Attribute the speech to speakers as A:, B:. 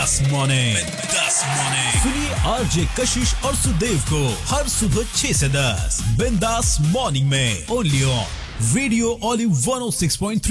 A: morning सुनिए RJ कशिश और सुदेव को हर सुबह 6 से 10 बिंदास मॉर्निंग में ओनली ऑन रेडियो ऑलिव 106.3